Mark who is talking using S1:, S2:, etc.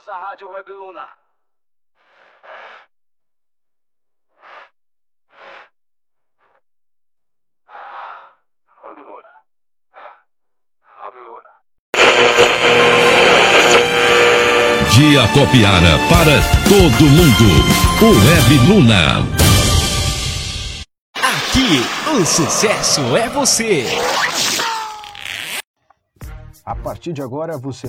S1: nossa rádio Web Luna.
S2: De Acopiara para todo mundo, o Web Luna.
S3: Aqui, o sucesso é você.
S4: A partir de agora, você